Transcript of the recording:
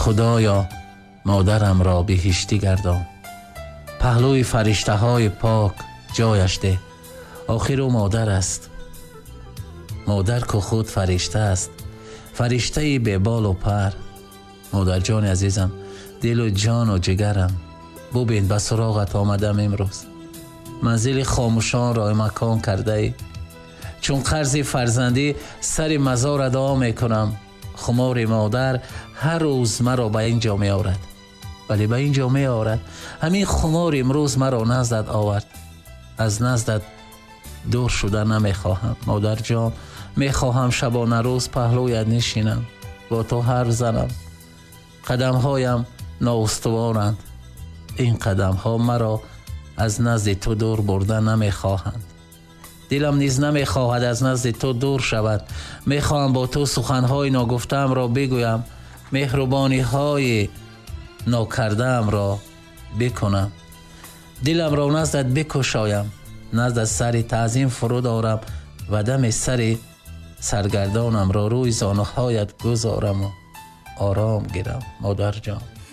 خدایا مادرم را بهشتی گردان. پهلوی فرشته های پاک جایش ده. آخر او مادر است. مادر که خود فرشته است، فرشته به بال و پر. مادر جان عزیزم، دل و جان و جگرم، ببین به سراغت آمدم امروز. منزل خاموشان را مکان کرده ای. چون قرض فرزندی سر مزار ادا می کنم. خمار مادر هر روز مرا به اینجا می آورد، ولی به اینجا می آورد. همین خمار امروز مرا نزدت آورد. از نزدت دور شده نمی خواهم. مادر جان، می خواهم شبانه روز پهلویت نشینم، با تو حرف زنم. قدم هایم نااستوارند. این قدم ها مرا از نزد تو دور برده نمی خواهند. دلم نیز نمی خواهد از نزد تو دور شود. می خواهم با تو سخنهای ناگفتم را بگویم، مهربانی های ناکردم را بکنم. دلم را نزدت بکشایم، نزدت سر تعظیم فرود آرم و دم سر سرگردانم را روی زانوهایت گذارم و آرام گیرم. مادر جان.